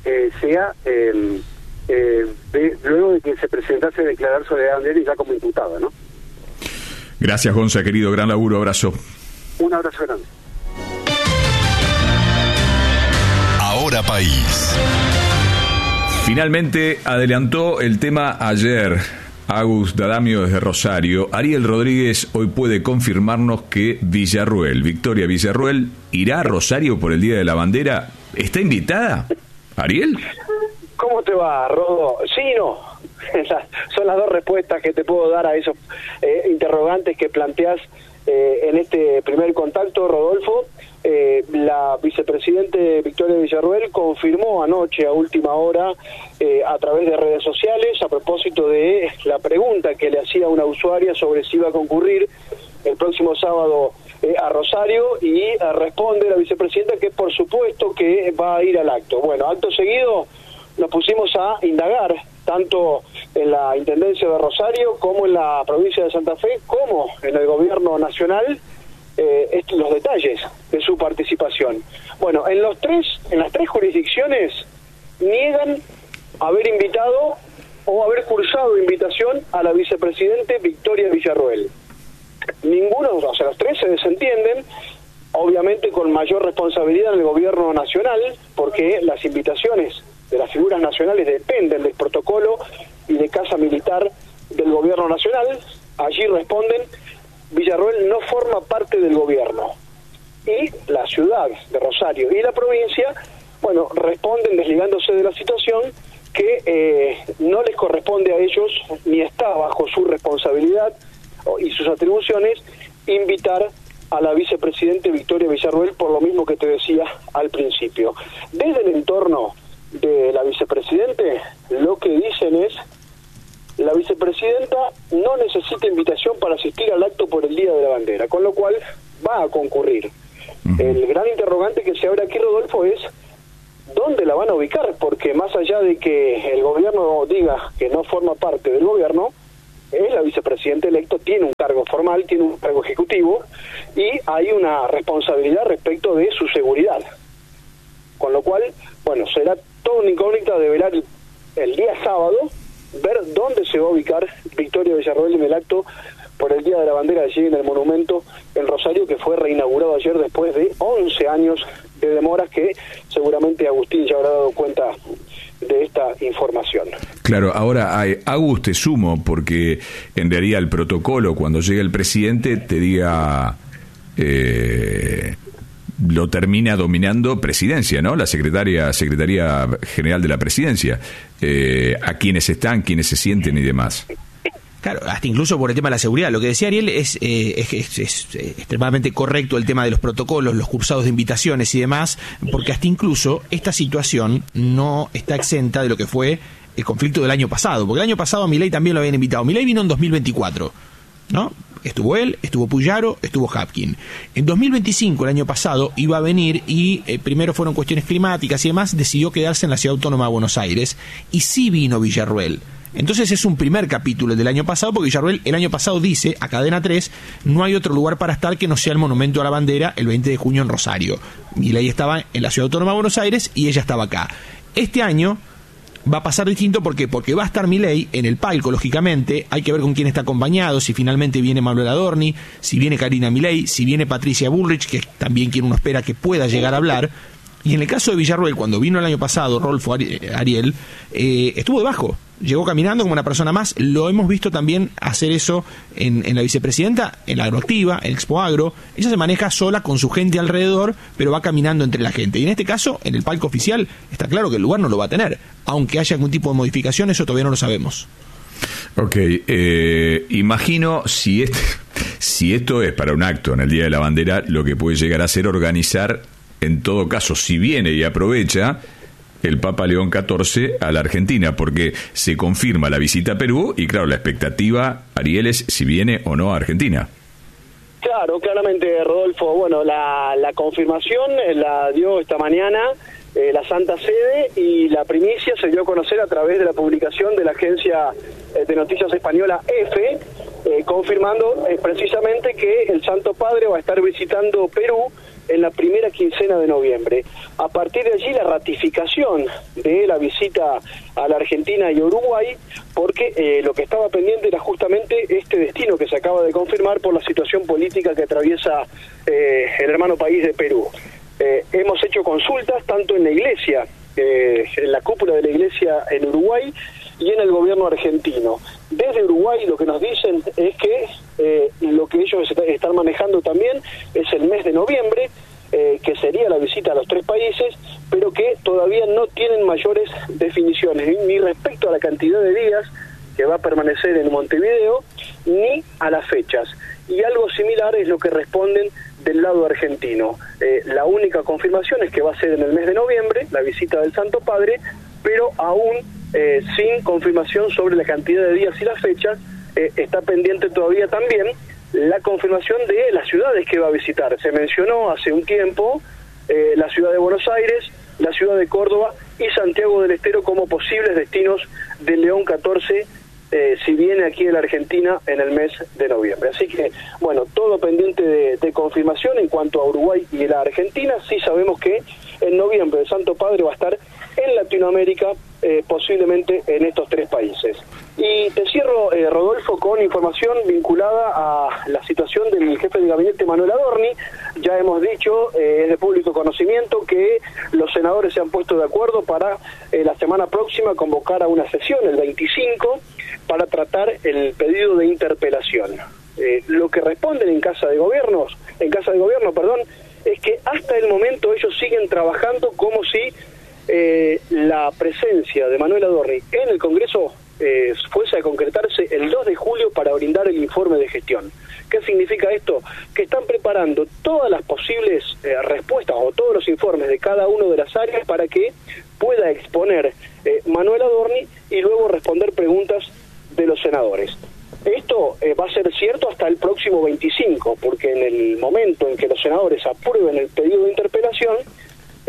luego de que se presentase a declarar Soledad Andriani ya como imputada, ¿no? Gracias, Gonza, querido. Gran laburo. Abrazo. Un abrazo grande. Ahora País. Finalmente adelantó el tema ayer Agus D'Adamio desde Rosario. Ariel Rodríguez hoy puede confirmarnos que Victoria Villarruel, irá a Rosario por el Día de la Bandera. ¿Está invitada, Ariel? ¿Cómo te va, Rodo? Sí y no. Son las dos respuestas que te puedo dar a esos interrogantes que planteás en este primer contacto, Rodolfo. La vicepresidente Victoria Villarruel confirmó anoche a última hora a través de redes sociales, a propósito de la pregunta que le hacía una usuaria sobre si iba a concurrir el próximo sábado a Rosario, y responde la vicepresidenta que por supuesto que va a ir al acto. Bueno, acto seguido nos pusimos a indagar tanto en la Intendencia de Rosario como en la provincia de Santa Fe, como en el gobierno nacional, los detalles de su participación. Bueno, en las tres jurisdicciones niegan haber invitado o haber cursado invitación a la vicepresidente Victoria Villarruel. Ninguno, o sea, los tres se desentienden, obviamente con mayor responsabilidad en el gobierno nacional, porque las invitaciones de las figuras nacionales dependen del protocolo y de casa militar del gobierno nacional. Allí responden: Villarruel no forma parte del gobierno. Y la ciudad de Rosario y la provincia, bueno, responden desligándose de la situación, que no les corresponde a ellos, ni está bajo su responsabilidad y sus atribuciones, invitar a la vicepresidente Victoria Villarruel, por lo mismo que te decía al principio. Desde el entorno de la vicepresidente, lo que dicen es: la vicepresidenta no necesita invitación para asistir al acto por el Día de la Bandera, con lo cual va a concurrir. El gran interrogante que se abre aquí, Rodolfo, es dónde la van a ubicar, porque más allá de que el gobierno diga que no forma parte del gobierno, es la vicepresidenta electo, tiene un cargo formal, tiene un cargo ejecutivo y hay una responsabilidad respecto de su seguridad. Con lo cual, bueno, será toda una incógnita de velar el día sábado, ver dónde se va a ubicar Victoria Villarroel en el acto por el Día de la Bandera allí en el monumento en Rosario, que fue reinaugurado ayer después de 11 años de demoras, que seguramente Agustín ya habrá dado cuenta de esta información. Claro, ahora, Agus, te sumo, porque en realidad el protocolo, cuando llega el presidente, te diga... lo termina dominando Presidencia, ¿no? La Secretaría General de la Presidencia. A quienes están, quienes se sienten y demás. Claro, hasta incluso por el tema de la seguridad. Lo que decía Ariel es extremadamente correcto, el tema de los protocolos, los cursados de invitaciones y demás, porque hasta incluso esta situación no está exenta de lo que fue el conflicto del año pasado, porque el año pasado a Milei también lo habían invitado. Milei vino en 2024, ¿no? Estuvo él, estuvo Puyaro, estuvo Hapkin. En 2025, el año pasado, iba a venir y primero fueron cuestiones climáticas y demás, decidió quedarse en la Ciudad Autónoma de Buenos Aires, y sí vino Villarroel. Entonces es un primer capítulo del año pasado, porque Villarroel el año pasado dice a Cadena 3, no hay otro lugar para estar que no sea el Monumento a la Bandera el 20 de junio en Rosario. Milei estaba en la Ciudad Autónoma de Buenos Aires y ella estaba acá. Este año va a pasar distinto porque va a estar Milei en el palco, lógicamente. Hay que ver con quién está acompañado, si finalmente viene Manuel Adorni, si viene Karina Milei, si viene Patricia Bullrich, que es también quien uno espera que pueda llegar a hablar. Y en el caso de Villarroel, cuando vino el año pasado, Rolfo Ariel, estuvo debajo, llegó caminando como una persona más. Lo hemos visto también hacer eso en la vicepresidenta, en la Agroactiva, en Expo Agro. Ella se maneja sola con su gente alrededor, pero va caminando entre la gente. Y en este caso, en el palco oficial, está claro que el lugar no lo va a tener. Aunque haya algún tipo de modificación, eso todavía no lo sabemos. Ok, imagino si esto es para un acto en el Día de la Bandera, lo que puede llegar a ser organizar, en todo caso, si viene y aprovecha, el Papa León XIV a la Argentina, porque se confirma la visita a Perú y, claro, la expectativa, Ariel, es si viene o no a Argentina. Claro, claramente, Rodolfo. Bueno, la confirmación la dio esta mañana la Santa Sede, y la primicia se dio a conocer a través de la publicación de la agencia de noticias española EFE, confirmando precisamente que el Santo Padre va a estar visitando Perú en la primera quincena de noviembre. A partir de allí, la ratificación de la visita a la Argentina y Uruguay, porque lo que estaba pendiente era justamente este destino que se acaba de confirmar por la situación política que atraviesa el hermano país de Perú. Hemos hecho consultas tanto en la iglesia, en la cúpula de la iglesia en Uruguay, y en el gobierno argentino. Desde Uruguay lo que nos dicen es que lo que ellos están manejando también es el mes de noviembre, que sería la visita a los tres países, pero que todavía no tienen mayores definiciones, ni respecto a la cantidad de días que va a permanecer en Montevideo, ni a las fechas. Y algo similar es lo que responden del lado argentino. La única confirmación es que va a ser en el mes de noviembre, la visita del Santo Padre, pero aún sin confirmación sobre la cantidad de días y las fechas. Está pendiente todavía también la confirmación de las ciudades que va a visitar. Se mencionó hace un tiempo la ciudad de Buenos Aires, la ciudad de Córdoba y Santiago del Estero como posibles destinos del León XIV si viene aquí en la Argentina en el mes de noviembre. Así que, bueno, todo pendiente de confirmación en cuanto a Uruguay y la Argentina. Sí sabemos que en noviembre el Santo Padre va a estar en Latinoamérica, posiblemente en estos tres países. Y te cierro, Rodolfo, con información vinculada a la situación del jefe de gabinete Manuel Adorni. Ya hemos dicho, es de público conocimiento, que los senadores se han puesto de acuerdo para la semana próxima convocar a una sesión, el 25, para tratar el pedido de interpelación. Lo que responden en Casa de Gobierno, es que hasta el momento ellos siguen trabajando como si la presencia de Manuel Adorni en el Congreso fuese a concretarse el 2 de julio para brindar el informe de gestión. ¿Qué significa esto? Que están preparando todas las posibles respuestas o todos los informes de cada una de las áreas para que pueda exponer Manuel Adorni y luego responder preguntas de los senadores. Esto va a ser cierto hasta el próximo 25, porque en el momento en que los senadores aprueben el pedido de interpelación,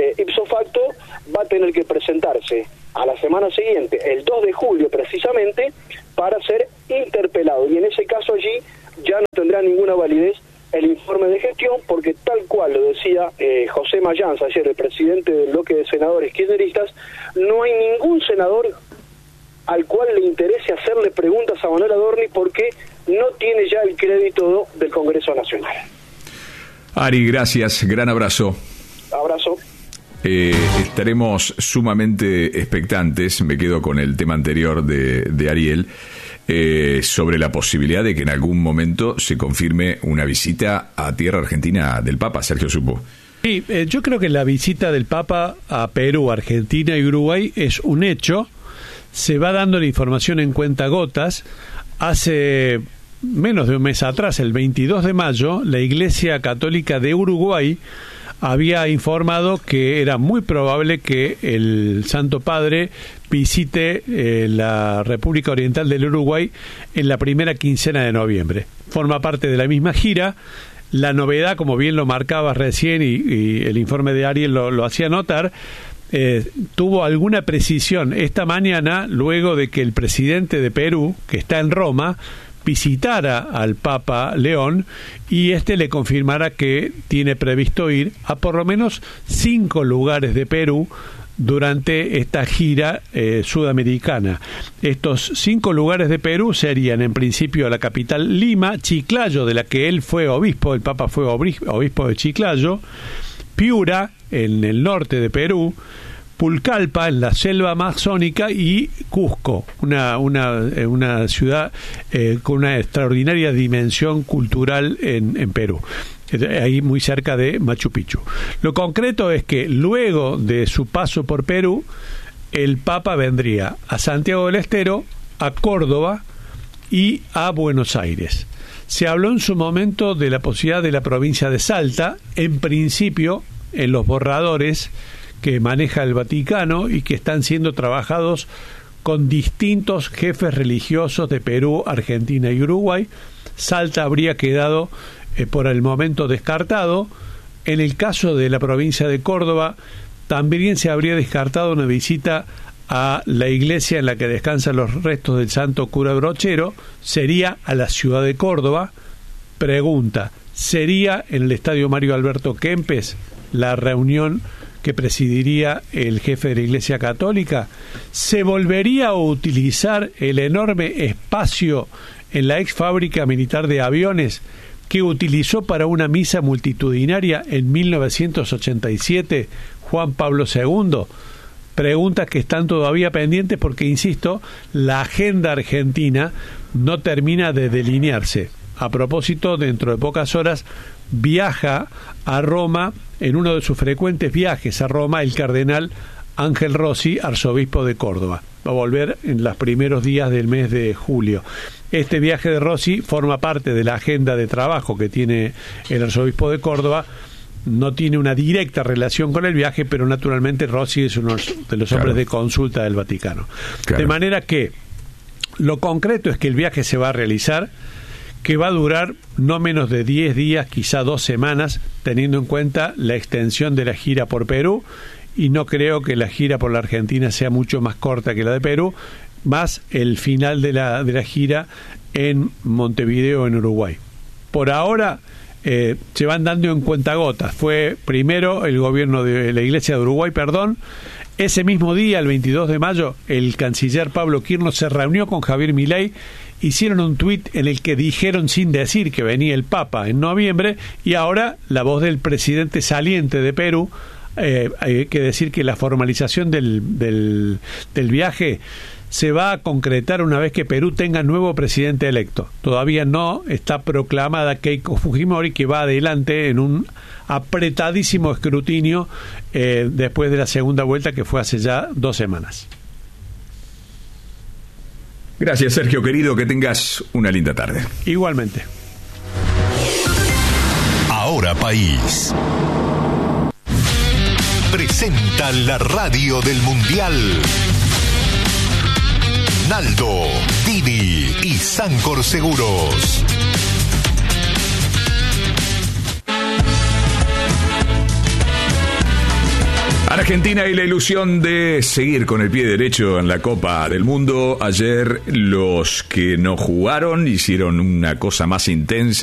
ipso facto va a tener que presentarse a la semana siguiente, el 2 de julio precisamente, para ser interpelado. Y en ese caso allí ya no tendrá ninguna validez el informe de gestión, porque tal cual lo decía José Mayans ayer, el presidente del bloque de senadores kirchneristas, no hay ningún senador al cual le interese hacerle preguntas a Manuel Adorni porque no tiene ya el crédito del Congreso Nacional. Ari, gracias, gran abrazo. Abrazo. Estaremos sumamente expectantes, me quedo con el tema anterior de Ariel, sobre la posibilidad de que en algún momento se confirme una visita a tierra argentina del Papa, Sergio Supo. Sí, yo creo que la visita del Papa a Perú, Argentina y Uruguay es un hecho. Se va dando la información en cuentagotas. Hace menos de un mes atrás, el 22 de mayo, la Iglesia Católica de Uruguay había informado que era muy probable que el Santo Padre visite la República Oriental del Uruguay en la primera quincena de noviembre. Forma parte de la misma gira. La novedad, como bien lo marcabas recién y el informe de Ariel lo hacía notar, tuvo alguna precisión esta mañana luego de que el presidente de Perú, que está en Roma, visitara al Papa León y le confirmara que tiene previsto ir a por lo menos 5 lugares de Perú durante esta gira sudamericana. Estos 5 lugares de Perú serían en principio la capital Lima, Chiclayo, de la que él fue obispo, el Papa fue obispo de Chiclayo, Piura, en el norte de Perú, Pucallpa, en la selva amazónica, y Cusco, una ciudad con una extraordinaria dimensión cultural en Perú, ahí muy cerca de Machu Picchu. Lo concreto es que luego de su paso por Perú, el Papa vendría a Santiago del Estero, a Córdoba y a Buenos Aires. Se habló en su momento de la posibilidad de la provincia de Salta, en principio en los borradores que maneja el Vaticano y que están siendo trabajados con distintos jefes religiosos de Perú, Argentina y Uruguay. Salta habría quedado por el momento descartado. En el caso de la provincia de Córdoba, también se habría descartado una visita a la iglesia en la que descansan los restos del santo cura Brochero. Sería a la ciudad de Córdoba. Pregunta, ¿sería en el estadio Mario Alberto Kempes la reunión que presidiría el jefe de la Iglesia Católica? ¿Se volvería a utilizar el enorme espacio en la ex fábrica militar de aviones que utilizó para una misa multitudinaria en 1987 Juan Pablo II? Preguntas que están todavía pendientes porque, insisto, la agenda argentina no termina de delinearse. A propósito, dentro de pocas horas viaja a Roma, en uno de sus frecuentes viajes a Roma, el cardenal Ángel Rossi, arzobispo de Córdoba. Va a volver en los primeros días del mes de julio. Este viaje de Rossi forma parte de la agenda de trabajo que tiene el arzobispo de Córdoba. No tiene una directa relación con el viaje, pero naturalmente Rossi es uno de los hombres de consulta del Vaticano. De manera que lo concreto es que el viaje se va a realizar, que va a durar no menos de 10 días, quizá 2 semanas, teniendo en cuenta la extensión de la gira por Perú, y no creo que la gira por la Argentina sea mucho más corta que la de Perú, más el final de la gira en Montevideo, en Uruguay. Por ahora se van dando en cuentagotas. Fue primero el gobierno de la Iglesia de Uruguay, ese mismo día, el 22 de mayo, el canciller Pablo Quirno se reunió con Javier Milei. Hicieron un tuit en el que dijeron sin decir que venía el Papa en noviembre, y ahora la voz del presidente saliente de Perú, hay que decir que la formalización del viaje se va a concretar una vez que Perú tenga nuevo presidente electo. Todavía no está proclamada Keiko Fujimori, que va adelante en un apretadísimo escrutinio después de la segunda vuelta, que fue hace ya 2 semanas. Gracias, Sergio, querido, que tengas una linda tarde. Igualmente. Ahora País presenta la radio del Mundial. Naldo, Dini y Sancor Seguros. Argentina y la ilusión de seguir con el pie derecho en la Copa del Mundo. Ayer los que no jugaron hicieron una cosa más intensa.